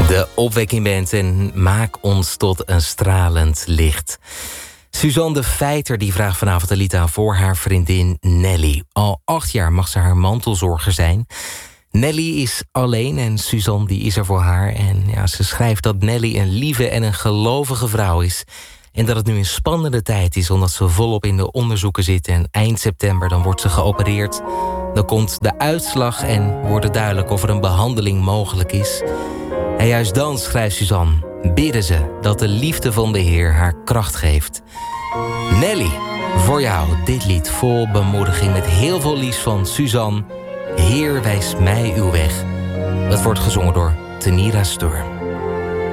De Opwekking Band en maak ons tot een stralend licht. Suzanne de Feiter die vraagt vanavond een lied aan voor haar vriendin Nelly. Al 8 jaar mag ze haar mantelzorger zijn. Nelly is alleen en Suzanne die is er voor haar. En ja, ze schrijft dat Nelly een lieve en een gelovige vrouw is. En dat het nu een spannende tijd is omdat ze volop in de onderzoeken zit. En eind september dan wordt ze geopereerd. Dan komt de uitslag en wordt het duidelijk of er een behandeling mogelijk is. En juist dan, schrijft Suzanne, bidden ze dat de liefde van de Heer haar kracht geeft. Nelly, voor jou dit lied vol bemoediging met heel veel liefs van Suzanne. Heer, wijs mij uw weg. Dat wordt gezongen door Tenira Steur.